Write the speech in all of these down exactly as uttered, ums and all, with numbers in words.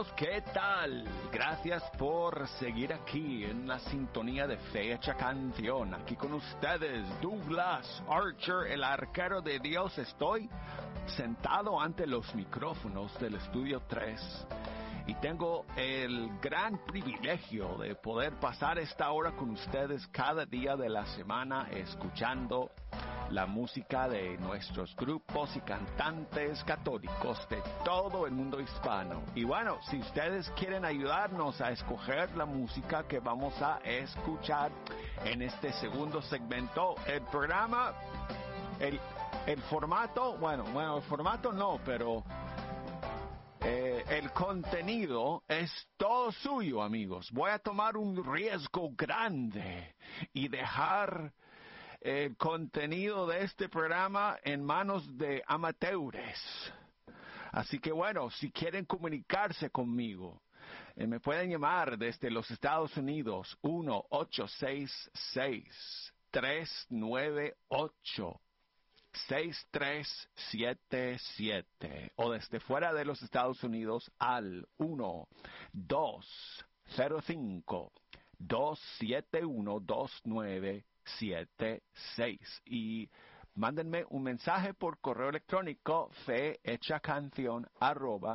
¿Qué tal? Gracias por seguir aquí en la sintonía de Fecha Canción. Aquí con ustedes, Douglas Archer, el arquero de Dios. Estoy sentado ante los micrófonos del Estudio tres y tengo el gran privilegio de poder pasar esta hora con ustedes cada día de la semana escuchando la música de nuestros grupos y cantantes católicos de todo el mundo hispano. Y bueno, si ustedes quieren ayudarnos a escoger la música que vamos a escuchar en este segundo segmento, el programa, el, el formato, bueno, bueno, el formato no, pero eh, el contenido es todo suyo, amigos. Voy a tomar un riesgo grande y dejar el contenido de este programa en manos de amateurs. Así que bueno, si quieren comunicarse conmigo, eh, me pueden llamar desde los Estados Unidos uno ocho seis seis, tres nueve ocho, seis tres siete siete o desde fuera de los Estados Unidos al uno dos cero cinco, dos siete uno, dos nueve siete seis y mándenme un mensaje por correo electrónico fehechacanción arroba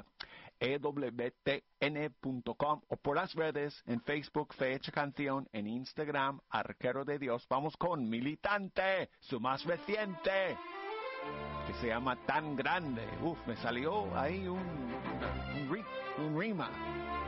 ewtn punto com o por las redes en Facebook Fecha Canción, en Instagram Arquero de Dios. Vamos con Militante, su más reciente, que se llama Tan Grande. Uf, me salió ahí un, un, un rima.